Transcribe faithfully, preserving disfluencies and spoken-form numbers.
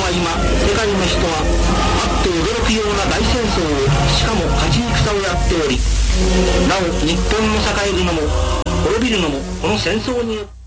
は今世界の人はあっと驚くような大戦争を、しかも勝ち戦をやっており、なお日本の栄えるのも滅びるのもこの戦争によって